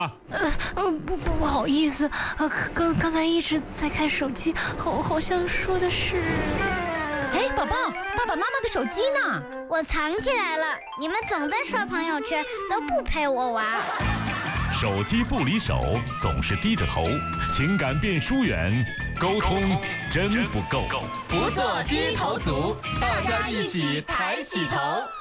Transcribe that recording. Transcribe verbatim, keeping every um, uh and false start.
呃不不不好意思，呃刚刚才一直在看手机，好好像说的是。 哎，宝宝，爸爸妈妈的手机呢？ 我藏起来了，你们总在刷朋友圈，都不陪我玩。 手机不离手，总是低着头，情感变疏远，沟通真不够。 不做低头族，大家一起抬起头。